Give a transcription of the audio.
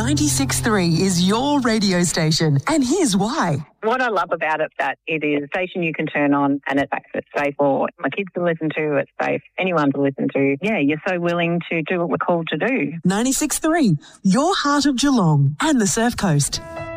96.3 is your radio station, and here's why. What I love about it is that it is a station you can turn on and it's safe for my kids to listen to, it's safe for anyone to listen to. Yeah, you're so willing to do what we're called to do. 96.3, your heart of Geelong and the Surf Coast.